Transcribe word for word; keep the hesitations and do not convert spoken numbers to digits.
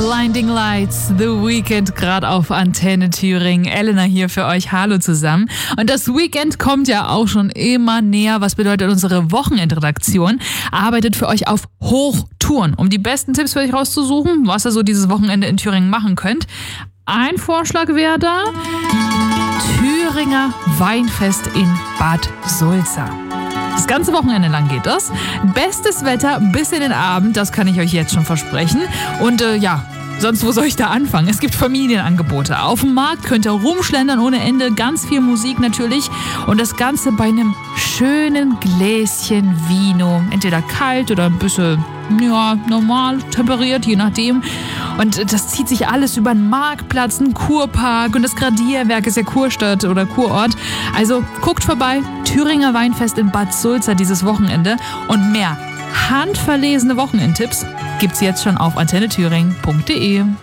Blinding Lights, The Weekend, gerade auf Antenne Thüringen. Elena hier für euch. Hallo zusammen. Und das Weekend kommt ja auch schon immer näher. Was bedeutet, unsere Wochenendredaktion arbeitet für euch auf Hochtouren, um die besten Tipps für euch rauszusuchen, was ihr so dieses Wochenende in Thüringen machen könnt. Ein Vorschlag wäre da: Thüringer Weinfest in Bad Sulza. Das ganze Wochenende lang geht das. Bestes Wetter bis in den Abend, das kann ich euch jetzt schon versprechen. Und äh, ja, sonst wo soll ich da anfangen? Es gibt Familienangebote. Auf dem Markt könnt ihr rumschlendern ohne Ende, ganz viel Musik natürlich. Und das Ganze bei einem schönen Gläschen Vino. Entweder kalt oder ein bisschen, ja, normal temperiert, je nachdem. Und das zieht sich alles über den Marktplatz, einen Kurpark und das Gradierwerk ist ja Kurstadt oder Kurort. Also guckt vorbei, Thüringer Weinfest in Bad Sulza dieses Wochenende. Und mehr handverlesene Wochenendtipps gibt's jetzt schon auf antenne thüringen punkt de.